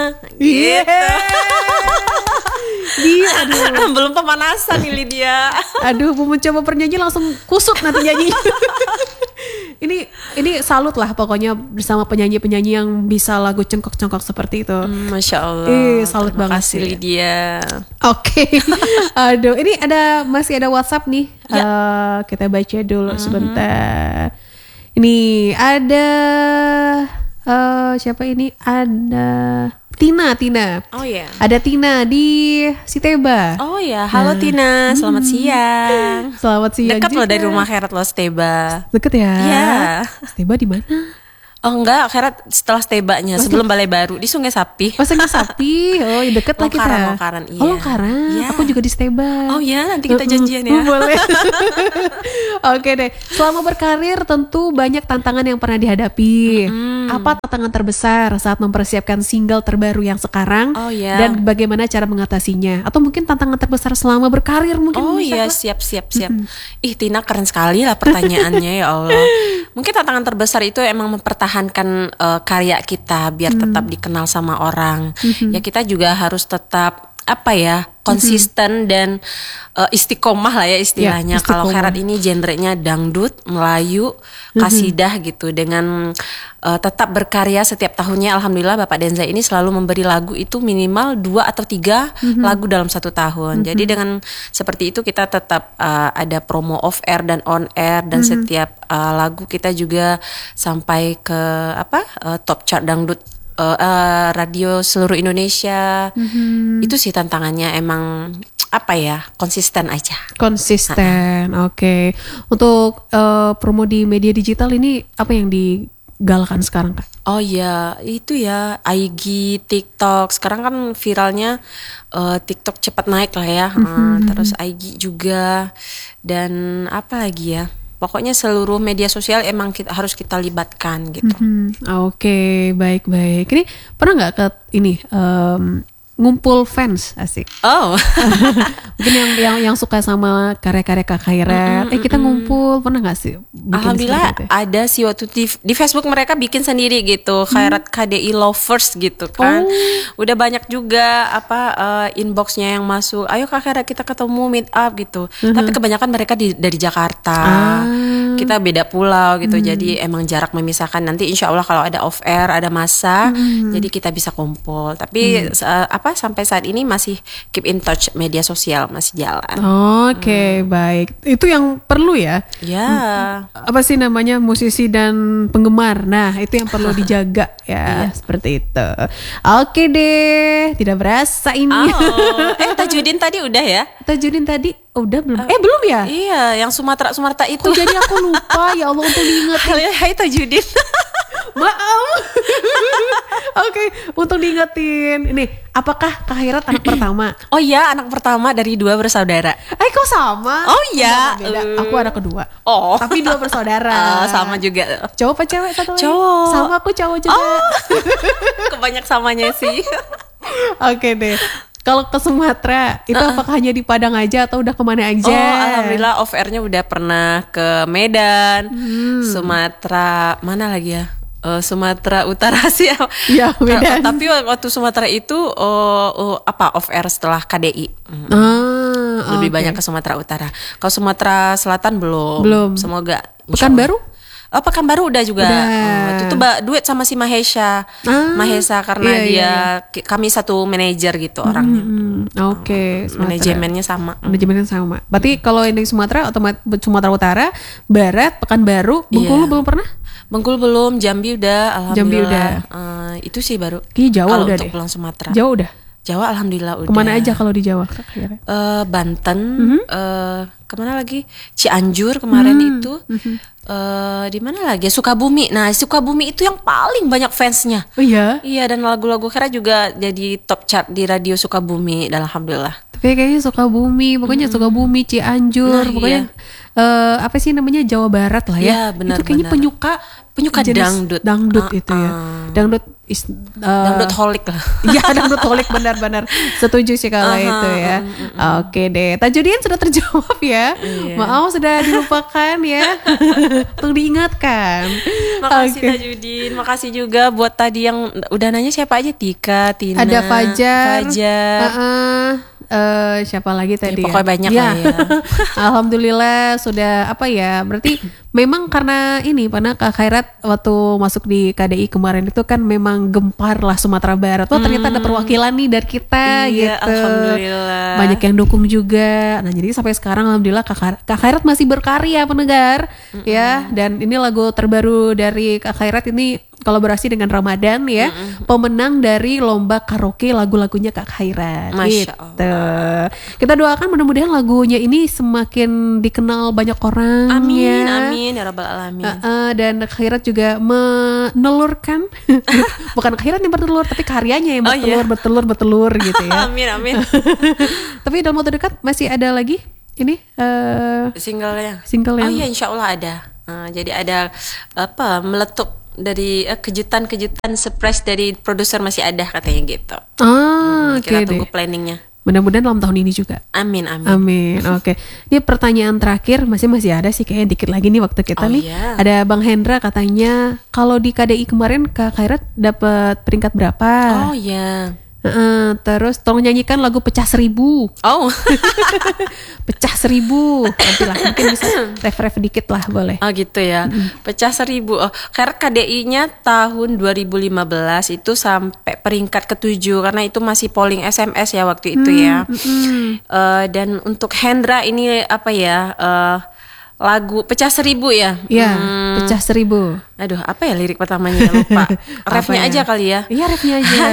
Gitu. Dia, aduh. Belum pemanasan nih Lydia. Aduh, mau mencoba bernyanyi langsung kusut nanti nyanyinya. Ini salut lah pokoknya bersama penyanyi-penyanyi yang bisa lagu cengkok-cengkok seperti itu. Masya Allah. Salut Terima banget kasih sih. Lydia. Oke. Aduh, ini masih ada WhatsApp nih. Kita baca dulu sebentar. Ini ada siapa ini? Ada Tina. Oh ya. Ada Tina di Siteba. Oh ya, halo Tina, selamat siang. Selamat siang. Dekat loh juga. dari rumah Khairat loh, Steba. Deket ya? Iya. Siteba di mana? Oh enggak, Khairat setelah Stebanya, sebelum Balai Baru di Sungai Sapi. Oh, Sungai Sapi. Oh, deket lah kita. Longkaran, iya. Oh, Longkaran. Iya. Aku juga di Steba. Oh ya, nanti kita janjian ya. Boleh. Oke deh. Selama berkarir tentu banyak tantangan yang pernah dihadapi. Apa tantangan terbesar saat mempersiapkan single terbaru yang sekarang? Oh ya. Dan bagaimana cara mengatasinya? Atau mungkin tantangan terbesar selama berkarir mungkin? Oh iya, siap. Ih, Tina keren sekali lah pertanyaannya ya Allah. Mungkin tantangan terbesar itu emang mempertahankan karya kita biar tetap dikenal sama orang. Ya kita juga harus tetap konsisten dan istiqomah lah ya istilahnya. Kalau Khairat ini genrenya dangdut, Melayu, kasidah gitu. Dengan tetap berkarya setiap tahunnya, alhamdulillah Bapak Denza ini selalu memberi lagu itu minimal 2 atau 3 lagu dalam 1 tahun. Jadi dengan seperti itu kita tetap ada promo off air dan on air, dan setiap lagu kita juga sampai ke top chart dangdut radio seluruh Indonesia. Itu sih tantangannya, emang konsisten aja. Konsisten, oke. Untuk promo di media digital ini apa yang digalakkan sekarang, Kak? Oh ya, itu ya IG, TikTok. Sekarang kan viralnya TikTok cepat naik lah ya. Terus IG juga, dan apa lagi ya? Pokoknya seluruh media sosial emang harus kita libatkan gitu. Oke, baik. Ini pernah nggak ke ini ngumpul fans asik? Oh, Mungkin yang suka sama karya-karya Kak Khairat. Kita ngumpul, pernah nggak sih? alhamdulillah ada sih waktu di Facebook mereka bikin sendiri gitu, Khairat KDI Lovers gitu kan. Udah banyak juga inboxnya yang masuk. Ayo Kak Khairat kita ketemu meet up gitu. Tapi kebanyakan mereka dari Jakarta. Kita beda pulau gitu. Jadi emang jarak memisahkan. Nanti insya Allah kalau ada off air, ada masa, jadi kita bisa kumpul. Tapi sampai saat ini masih keep in touch, media sosial masih jalan. Oke, baik. Itu yang perlu ya. Ya. Apa sih namanya, musisi dan penggemar. Nah, itu yang perlu dijaga ya, seperti itu. Oke deh, tidak berasa ini. Tajudin tadi udah ya? Tajudin tadi udah belum? Belum ya? Iya, yang Sumatera itu. Jadi aku lupa, ya Allah, untuk diingetin. Hai Tajudin. Maaf. Oke, untuk diingetin. Ini, apakah Kak Khairat anak pertama? Oh iya, anak pertama dari 2 bersaudara. Kok sama? Oh iya. Beda. Aku anak kedua. Oh. Tapi 2 bersaudara. Sama juga. Cowok apa cewek satu lagi? Cowok. Sama aku cowok juga. Kebanyak samanya sih. Oke deh. Kalau ke Sumatera, itu apakah hanya di Padang aja atau udah kemana aja? Oh, alhamdulillah off airnya udah pernah ke Medan, Sumatera, mana lagi ya? Sumatera Utara sih ya. Ya, Medan. Tapi waktu Sumatera itu off air setelah KDI. Lebih banyak ke Sumatera Utara. Kalau Sumatera Selatan belum. Semoga. Pekanbaru? Oh, Pekanbaru udah juga. Itu tuh duet sama si Mahesa. Mahesa karena kami satu manajer gitu orangnya. Oke, manajemennya sama. Berarti kalau ini Sumatera, Sumatera Utara, Barat, Pekanbaru, Bengkulu belum pernah? Bengkulu belum, Jambi udah, alhamdulillah. Jambi udah. Itu sih baru. Jawa kalau udah untuk deh. pulang Sumatera. Jawa udah. Jawa alhamdulillah udah. Kemana aja kalau di Jawa? Banten, kemana lagi? Cianjur kemarin itu. Di mana lagi? Sukabumi. Nah, Sukabumi itu yang paling banyak fansnya. Oh iya? Iya, dan lagu-lagu Khairat juga jadi top chart di radio Sukabumi, dan alhamdulillah. Tapi kayaknya Sukabumi, pokoknya Sukabumi, Cianjur, pokoknya apa sih namanya, Jawa Barat lah ya. Iya, benar. Itu kayaknya penyuka dangdut itu ya. Dangdut holik lah. Iya, dangdut holik, benar-benar setuju sih kalau itu ya. Oke deh, Tajudin sudah terjawab ya. ya. Maaf sudah dilupakan ya. Untuk diingatkan. Makasih Tajudin, makasih juga buat tadi yang udah nanya siapa aja, Tika, Tina, ada Fajar. Siapa lagi tadi ya? Pokoknya banyak lah ya. Alhamdulillah sudah berarti memang karena ini Kak Khairat waktu masuk di KDI kemarin itu kan memang gempar lah Sumatera Barat. Ternyata ada perwakilan nih dari kita gitu. Alhamdulillah. Banyak yang dukung juga. Nah jadi sampai sekarang alhamdulillah Kak Khairat masih berkarya pendengar ya. Dan ini lagu terbaru dari Kak Khairat ini kolaborasi dengan Ramadan ya, pemenang dari lomba karaoke lagu-lagunya Kak Khairat. Masya Allah. Kita doakan mudah-mudahan lagunya ini semakin dikenal banyak orang. Amin, ya. amin ya rabbal alamin. Dan Kak Khairat juga menelurkan, bukan Kak Khairat yang bertelur, tapi karyanya yang bertelur gitu ya. Amin, amin. Tapi dalam waktu dekat masih ada lagi ini singlenya. Single yang. Oh iya, insya Allah ada. Jadi ada meletup dari kejutan-kejutan surprise dari produser masih ada katanya gitu. Kita tunggu planningnya. Mudah-mudahan dalam tahun ini juga. Amin, amin. Amin. Oke. Ini pertanyaan terakhir masih ada sih kayaknya dikit lagi nih waktu kita nih. Iya. Ada Bang Hendra katanya kalau di KDI kemarin Kak Khairat dapat peringkat berapa? Oh iya. Terus tolong nyanyikan lagu Pecah 1000. Oh. Pecah 1000. Nantilah mungkin bisa ref dikit lah boleh. Oh gitu ya. Pecah 1000. Karena KDI-nya tahun 2015 itu sampai peringkat ke-7 karena itu masih polling SMS ya waktu itu ya. Dan untuk Hendra ini lagu Pecah 1000 ya? Iya, Pecah 1000. Aduh, apa ya lirik pertamanya lupa. Refnya aja kali ya. Iya, refnya aja.